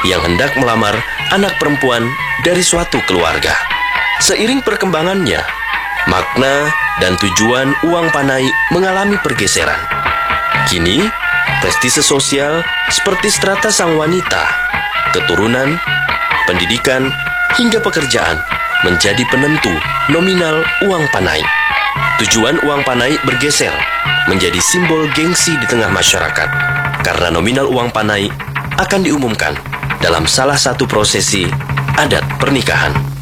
yang hendak melamar anak perempuan dari suatu keluarga. Seiring perkembangannya, makna dan tujuan uang panai mengalami pergeseran. Kini, prestise sosial seperti strata sang wanita, keturunan, pendidikan, hingga pekerjaan menjadi penentu nominal uang panai. Tujuan uang panai bergeser menjadi simbol gengsi di tengah masyarakat karena nominal uang panai akan diumumkan dalam salah satu prosesi adat pernikahan.